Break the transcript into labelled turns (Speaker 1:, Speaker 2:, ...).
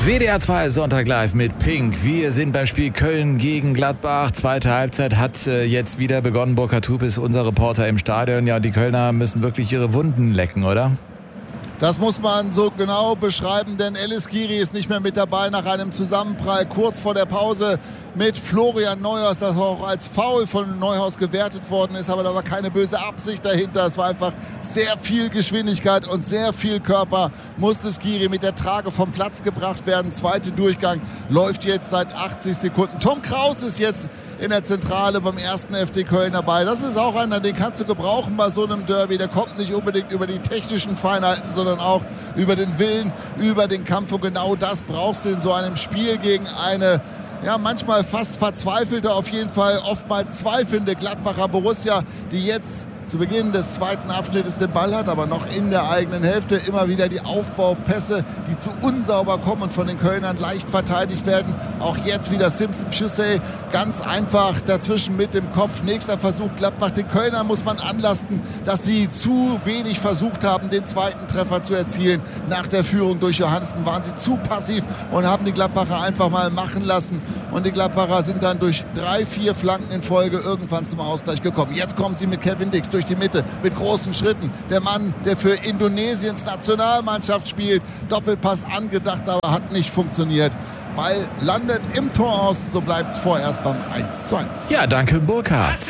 Speaker 1: WDR 2 Sonntag live mit Pink. Wir sind beim Spiel Köln gegen Gladbach. Zweite Halbzeit hat jetzt wieder begonnen. Burkhard Tup ist unser Reporter im Stadion. Ja, die Kölner müssen wirklich ihre Wunden lecken, oder?
Speaker 2: Das muss man so genau beschreiben, denn Elis Giri ist nicht mehr mit dabei nach einem Zusammenprall kurz vor der Pause mit Florian Neuhaus, das auch als Foul von Neuhaus gewertet worden ist, aber da war keine böse Absicht dahinter. Es war einfach sehr viel Geschwindigkeit und sehr viel Körper. Musste Giri mit der Trage vom Platz gebracht werden. Zweiter Durchgang läuft jetzt seit 80 Sekunden. Tom Kraus ist jetzt in der Zentrale beim ersten FC Köln dabei. Das ist auch einer, den kannst du gebrauchen bei so einem Derby. Der kommt nicht unbedingt über die technischen Feinheiten, sondern auch über den Willen, über den Kampf. Und genau das brauchst du in so einem Spiel gegen eine, ja, manchmal fast verzweifelte, auf jeden Fall oftmals zweifelnde Gladbacher Borussia, die jetzt zu Beginn des zweiten Abschnittes den Ball hat, aber noch in der eigenen Hälfte immer wieder die Aufbaupässe, die zu unsauber kommen und von den Kölnern leicht verteidigt werden. Auch jetzt wieder Simpson Chusey ganz einfach dazwischen mit dem Kopf. Nächster Versuch Gladbach. Den Kölnern muss man anlasten, dass sie zu wenig versucht haben, den zweiten Treffer zu erzielen. Nach der Führung durch Johannessen waren sie zu passiv und haben die Gladbacher einfach mal machen lassen. Und die Gladbacher sind dann durch 3-4 Flanken in Folge irgendwann zum Ausgleich gekommen. Jetzt kommen sie mit Kevin Dix durch die Mitte mit großen Schritten. Der Mann, der für Indonesiens Nationalmannschaft spielt. Doppelpass angedacht, aber hat nicht funktioniert. Ball landet im Tor aus, so bleibt es vorerst beim 1:1.
Speaker 1: Ja, danke Burkhard.